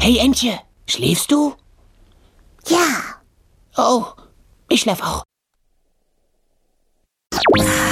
Hey Entje, schläfst du? Ja. Oh, ich schlaf auch.